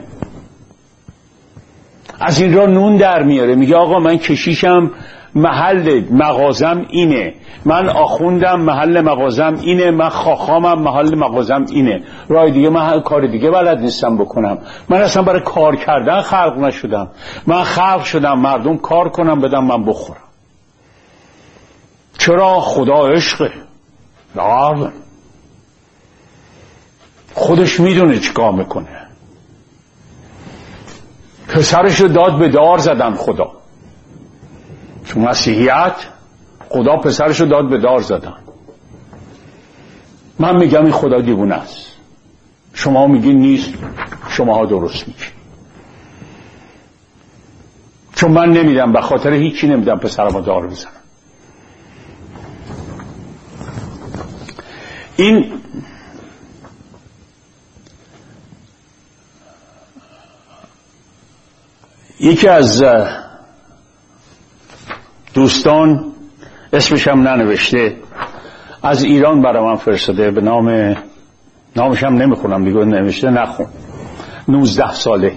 B: از این را نون در میاره، میگه آقا من کشیشم، محل مغازم اینه، من آخوندم، محل مغازم اینه، من خاخامم، محل مغازم اینه، راه دیگه من کار دیگه بلد نیستم بکنم. من اصلا برای کار کردن خلق نشدم، من خلق شدم مردم کار کنم بدم من بخورم. چرا؟ خدا عشقه. نه، خودش میدونه چیکار میکنه. پسرش رو داد به دار زدن خدا. تو مسیحیت خدا پسرش رو داد به دار زدن. من میگم این خدا دیوونه است، شما میگین نیست، شماها درست میگین. چون من نمیدم، به خاطر هیچی نمیدم پسرمو دار بزنم. این یکی از دوستان، اسمش هم ننوشته، از ایران برای من فرستاده، به نامش هم نمیخونم دیگه، نوشته نخون، 19 ساله.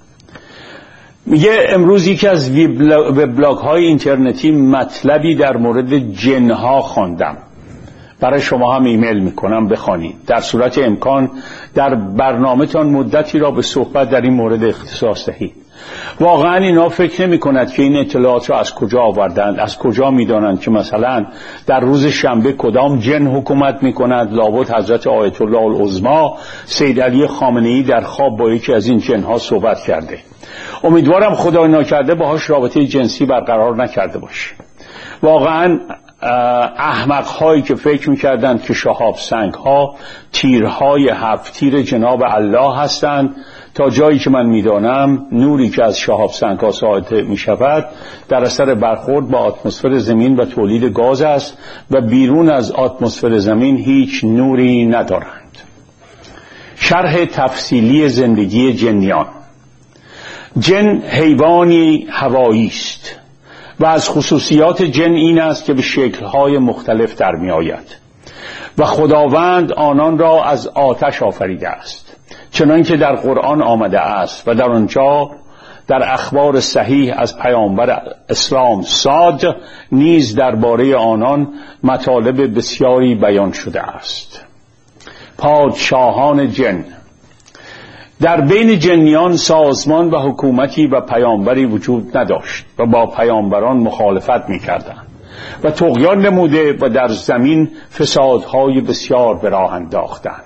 B: میگه امروز یکی از وبلاگ های اینترنتی مطلبی در مورد جنها خواندم، برای شما هم ایمیل میکنم بخوانید. در صورت امکان در برنامه‌تان مدتی را به صحبت در این مورد اختصاص دهید. واقعا اینا فکر نمی کند که این اطلاعات را از کجا آوردند، از کجا می دانند که مثلا در روز شنبه کدام جن حکومت می کند. لابد حضرت آیت الله العظمی سید علی خامنه‌ای در خواب با یکی از این جنها صحبت کرده. امیدوارم خدای ناکرده باهاش رابطه جنسی برقرار نکرده باشه. واقعا احمق هایی که فکر میکردند که شهاب سنگ ها تیرهای 7 تیر جناب الله هستند، تا جایی که من میدانم نوری که از شهاب سنگ ها ساطع میشود در اثر برخورد با اتمسفر زمین و تولید گاز است و بیرون از اتمسفر زمین هیچ نوری ندارند. شرح تفصیلی زندگی جنیان. جن حیوانی هوایی است و از خصوصیات جن این است که به شکل‌های مختلف در می‌آید و خداوند آنان را از آتش آفریده است، چنان که در قرآن آمده است و در آنجا در اخبار صحیح از پیامبر اسلام صاد نیز درباره آنان مطالب بسیاری بیان شده است. پادشاهان جن. در بین جنیان سازمان و حکومتی و پیامبری وجود نداشت و با پیامبران مخالفت می‌کردند و طغیان نموده و در زمین فسادهای بسیار به راه انداختند.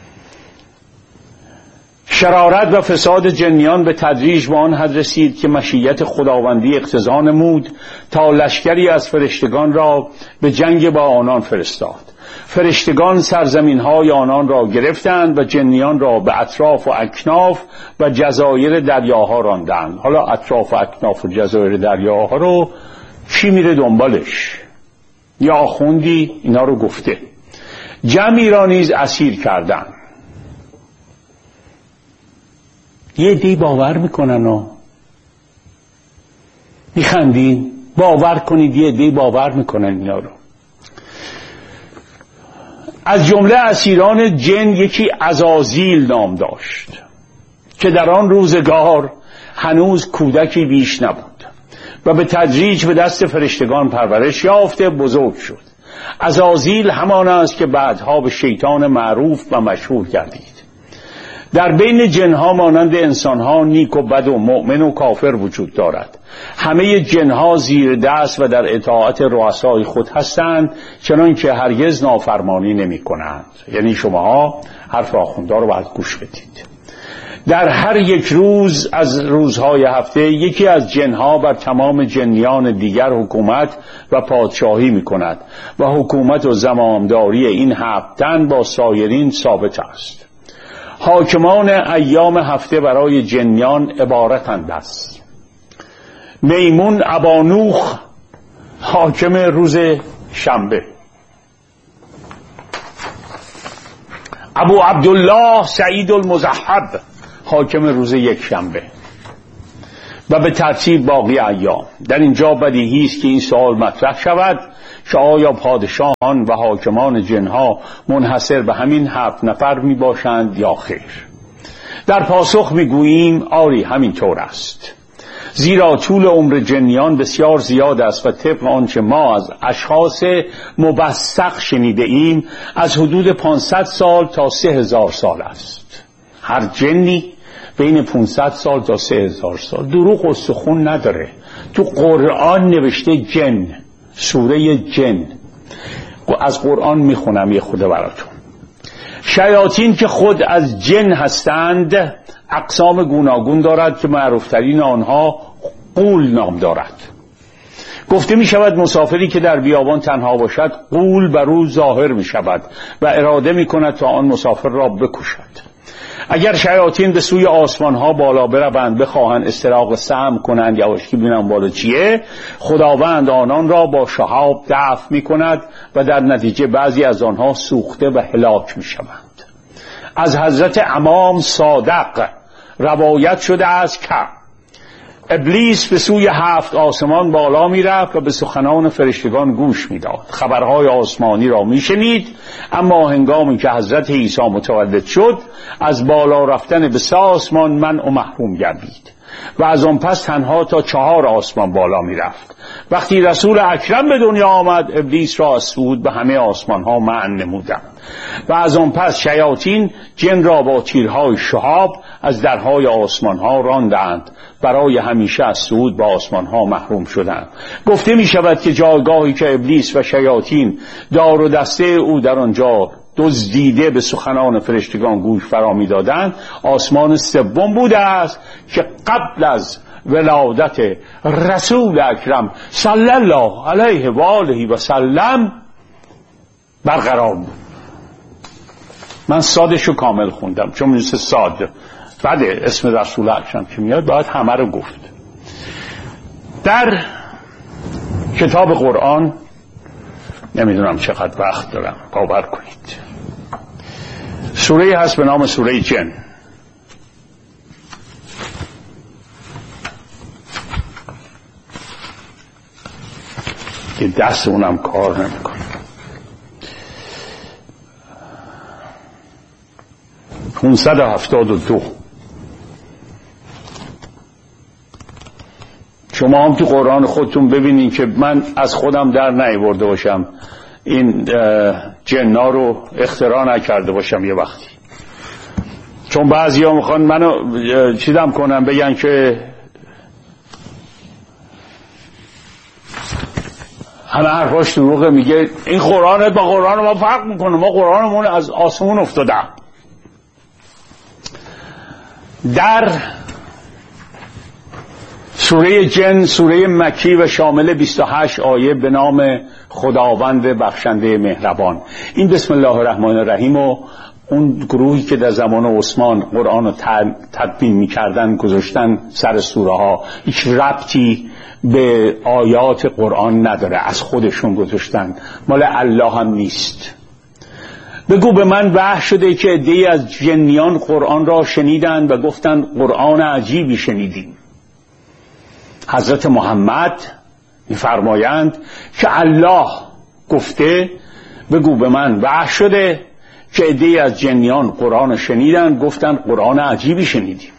B: شرارت و فساد جنیان به تدریج به آن حد رسید که مشیت خداوندی اقتضا نمود تا لشکری از فرشتگان را به جنگ با آنان فرستاد. فرشتگان سرزمین‌های آنان را گرفتند و جنیان را به اطراف و اکناف و جزایر دریاها راندند. حالا اطراف و اکناف و جزایر دریاها رو چی میره دنبالش؟ یا آخوندی اینا رو گفته. جمعی را نیز اسیر کردند. یه دی باور میکنن و میخندین. باور کنید یه دی باور میکنن اینا رو. از جمله اسیران جن یکی عزازیل نام داشت که در آن روزگار هنوز کودکی بیش نبود و به تدریج به دست فرشتگان پرورش یافته بزرگ شد. عزازیل همان است که بعدها به شیطان معروف و مشهور گردید. در بین جنها مانند انسانها نیک و بد و مؤمن و کافر وجود دارد. همه جنها زیر دست و در اطاعت رؤسای خود هستند، چنان که هرگز نافرمانی نمی کنند. یعنی شماها حرف آخوندا رو باید گوش بدید. در هر یک روز از روزهای هفته یکی از جنها بر تمام جنیان دیگر حکومت و پادشاهی می کند و حکومت و زمامداری این 7 تن با سایرین ثابت است. حاکمان ایام هفته برای جنیان عبارتند است: میمون ابانوخ حاکم روز شنبه، ابو عبدالله سعید المذهب حاکم روز یک شنبه و به ترتیب باقی ایام. در اینجا بدیهی است که این سوال مطرح شود که آیا پادشاهان و حاکمان جنها منحصر به همین 7 نفر می باشند یا خیر؟ در پاسخ می گوییم آری همینطور است، زیرا طول عمر جنیان بسیار زیاد است و طبق آنچه ما از اشخاص مبثق شنیده ایم از حدود 500 سال تا 3000 سال است. هر جنی بین 500 سال تا 3000 سال. دروغ و سخن نداره، تو قرآن نوشته جن، سوره جن. از قرآن میخونم یه خود براتون. شیاطین که خود از جن هستند اقسام گوناگون دارد که معروفترین آنها غول نام دارد. گفته می شود مسافری که در بیابان تنها باشد غول بر او ظاهر می شود و اراده می کند تا آن مسافر را بکشد. اگر شیاطین به سوی آسمان ها بالا بروند بخواهند استراق سهم کنند یواشکی ببینم بالا چیه، خداوند آنان را با شهاب دفع می کند و در نتیجه بعضی از آنها سوخته و هلاک می شوند. از حضرت امام صادق روایت شده است که ابلیس به سوی 7 آسمان بالا می رفت و به سخنان فرشتگان گوش می داد، خبرهای آسمانی را می شنید، اما هنگامی که حضرت عیسی متولد شد از بالا رفتن به 3 آسمان منع و محروم گردید و از آن پس تنها تا 4 آسمان بالا می رفت. وقتی رسول اکرم به دنیا آمد ابلیس را از صعود به همه آسمان ها منع نمودند و از آن پس شیاطین جن را با تیرهای شهاب از درهای آسمان ها راندند، برای همیشه از صعود به آسمان ها محروم شدند. گفته می شود که جایگاهی که ابلیس و شیاطین دار و دسته او در آنجا دزدیده به سخنان فرشتگان گوش فرا می دادند آسمان 3 بوده است که قبل از ولادت رسول اکرم صلی الله علیه و آله و سلم برقرار بود. من سادشو کامل خوندم چون میشه ساده، بعد اسم رسول اکرم که میاد باید همه رو گفت. در کتاب قرآن نمیدونم چقدر وقت دارم، باور کنید، سوره هست به نام سوره جن. که دست اونم کار نمیکنه. 572. شما هم تو قرآن خودتون ببینین که من از خودم در نیاورده باشم این جنا رو اختراع نکرده باشم یه وقتی، چون بعضی ها میخوان منو چیدم کنم بگن که همه حرفاش دروغه، میگه این قرآن با قرآن ما فرق میکنه، ما قرآنمون از آسمون افتاده. در سوره جن، سوره مکی و شامل 28 آیه به نام خداوند بخشنده مهربان. این بسم الله الرحمن الرحیم و اون گروهی که در زمان عثمان قرآن رو تدوین می‌کردن گذاشتن سر سوره ها، هیچ ربطی به آیات قرآن نداره، از خودشون گذاشتن، مال الله هم نیست. بگو به من وحی شده که عده‌ای از جنیان قرآن را شنیدند و گفتند قرآن عجیبی شنیدیم. حضرت محمد می‌فرمایند که الله گفته بگو به من وحی شده که عده‌ای از جنیان قرآن شنیدند گفتند قرآن عجیبی شنیدیم.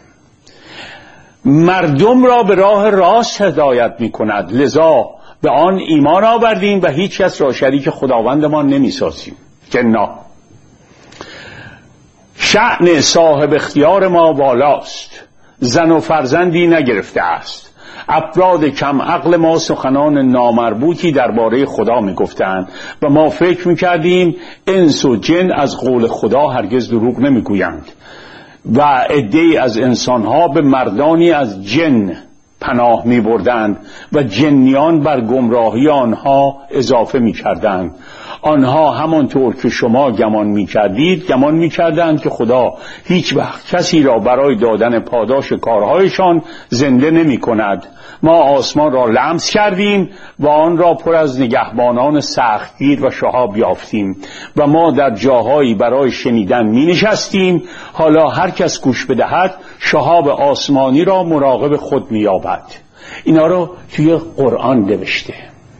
B: مردم را به راه راست هدایت می‌کند، لذا به آن ایمان آوردیم و هیچ کس را شریک خداوندمان نمی‌سازیم. جنا شأن صاحب اختیار ما بالاست، زن و فرزندی نگرفته است. افراد کم عقل ما سخنان نامربوطی درباره خدا میگفتند و ما فکر میکردیم انس و جن از قول خدا هرگز دروغ نمیگویند و عده‌ای از انسانها به مردانی از جن پناه میبردند و جنیان بر گمراهی آنها اضافه میکردند. آنها همانطور که شما گمان می‌کردید گمان می‌کردند که خدا هیچ وقت کسی را برای دادن پاداش کارهایشان زنده نمی‌کند. ما آسمان را لمس کردیم و آن را پر از نگهبانان سختگیر و شهاب یافتیم و ما در جاهایی برای شنیدن می‌نشستیم. حالا هر کس گوش بدهد شهاب آسمانی را مراقب خود می‌یابد. اینا رو توی قرآن نوشته.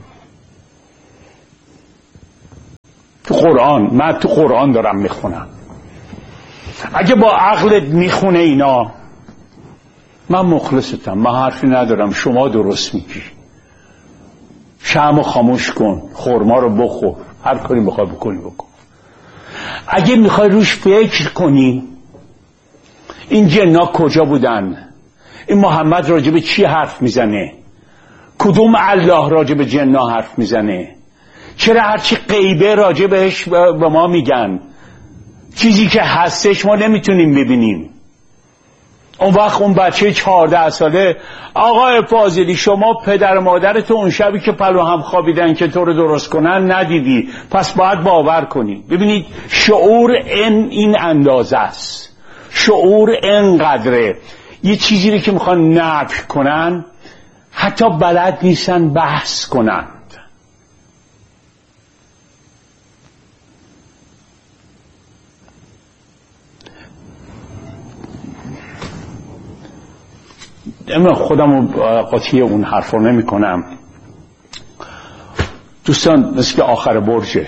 B: من تو قرآن دارم میخونم. اگه با عقلت میخونه اینا، من مخلصتم، من حرفی ندارم، شما درست میگی. شمعو خاموش کن، خرما رو بخور، هر کاری میخوای بکنی بکن. اگه میخوای روش فکر کنی این جنا کجا بودن، این محمد راجب چی حرف میزنه، کدوم الله راجب جنا حرف میزنه، چرا هرچی غیبه راجبش به ما میگن، چیزی که هستش ما نمیتونیم ببینیم. اون وقت اون بچه 14 ساله آقای فاضلی شما پدر مادرت اون شبی که پلو هم خوابیدن که تو رو درست کنن ندیدی، پس باید باور کنی. ببینید شعور این اندازه است، شعور اینقدره. یه چیزی رو که میخوان نفی کنن حتی بلد نیستن بحث کنن. اما خودم قاطی اون حرف رو نمی کنم. دوستان مثل که آخر برجه،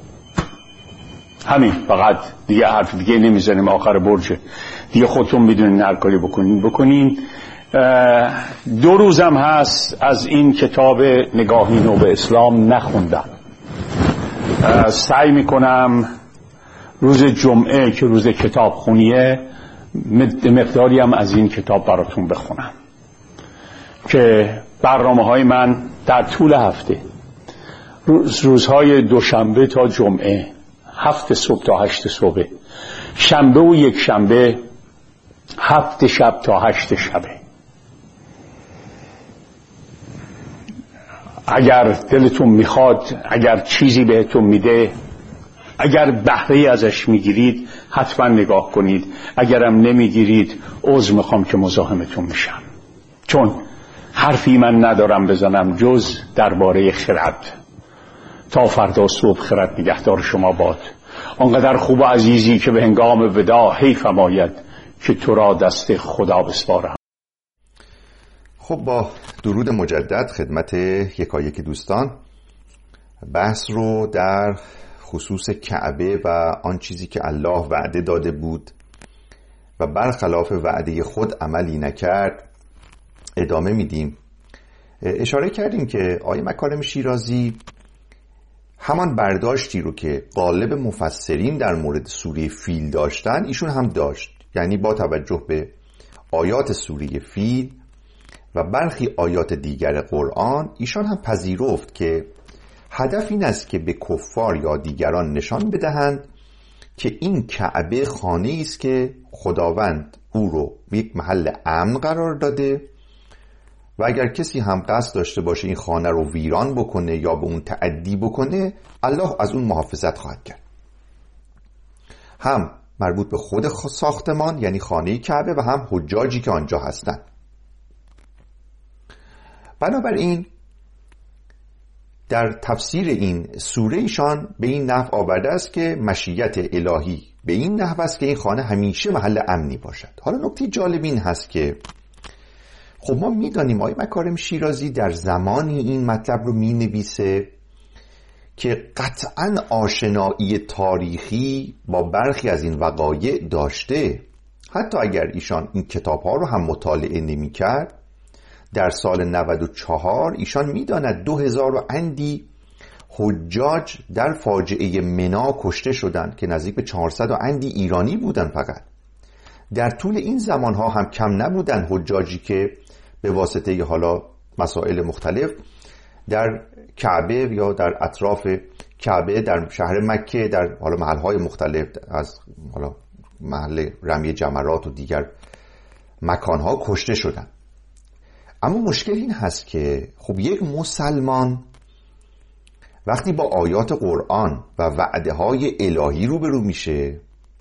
B: همین، فقط دیگه حرف دیگه نمی زنیم، آخر برجه دیگه، خودتون میدونین هر کاری بکنین. 2 روزم هست از این کتاب نگاهی نو به اسلام نخوندم. سعی میکنم روز جمعه که روز کتاب خونیه مقداری هم از این کتاب براتون بخونم که برنامه‌های من در طول هفته، روزهای دوشنبه تا جمعه، 7 صبح تا 8 صبح، شنبه و یک شنبه 7 شب تا 8 شبه. اگر دلتون میخواد، اگر چیزی بهتون میده، اگر بهره ازش میگیرید حتما نگاه کنید، اگرم نمیگیرید عذر میخوام که مزاحمتون میشم، چون حرفی من ندارم بزنم جز درباره خرد. تا فردا صبح خرد نگهدار شما باد. آنقدر خوب و عزیزی که به هنگام وداع حیف آید که تو را دست خدا بسپارم.
C: خب با درود مجدد خدمت یکایک دوستان، بحث رو در خصوص کعبه و آن چیزی که الله وعده داده بود و برخلاف وعده خود عملی نکرد ادامه میدیم. اشاره کردیم که آقای مکارم شیرازی همان برداشتی رو که غالب مفسرین در مورد سوره فیل داشتن ایشون هم داشت، یعنی با توجه به آیات سوره فیل و برخی آیات دیگر قرآن ایشان هم پذیرفت که هدف این است که به کفار یا دیگران نشان بدهند که این کعبه خانه‌ای است که خداوند او رو یک محل امن قرار داده و اگر کسی هم قصد داشته باشه این خانه رو ویران بکنه یا به اون تعدی بکنه، الله از اون محافظت خواهد کرد. هم مربوط به خود ساختمان یعنی خانه کعبه و هم حجاجی که آنجا هستند. بنابراین در تفسیر این سوره ایشان به این نحو آورده است که مشیت الهی به این نحو است که این خانه همیشه محل امنی باشد. حالا نکته جالب این هست که خب ما میدانیم آقای مکارم شیرازی در زمانی این مطلب رو می نویسه که قطعاً آشنایی تاریخی با برخی از این وقایع داشته. حتی اگر ایشان این کتاب ها رو هم مطالعه نمی کرد، در سال 94 ایشان میداند 2000 و اندی حجاج در فاجعه منا کشته شدند که نزدیک به 400 و اندی ایرانی بودن. فقط در طول این زمان ها هم کم نبودن حجاجی که به واسطه حالا مسائل مختلف در کعبه یا در اطراف کعبه در شهر مکه در حالا محلهای مختلف از حالا محل رمی جمرات و دیگر مکانها کشته شدند. اما مشکل این هست که خب یک مسلمان وقتی با آیات قرآن و وعده های الهی روبرو میشه،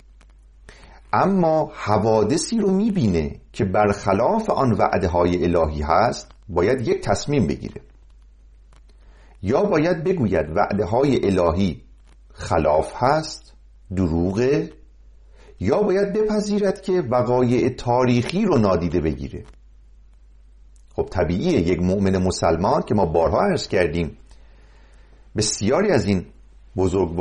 C: اما حوادثی رو میبینه که برخلاف آن وعده های الهی هست، باید یک تصمیم بگیره. یا باید بگوید وعده های الهی خلاف هست، دروغه، یا باید بپذیرد که وقایع تاریخی رو نادیده بگیره. خب طبیعیه یک مؤمن مسلمان که ما بارها عرض کردیم بسیاری از این بزرگواران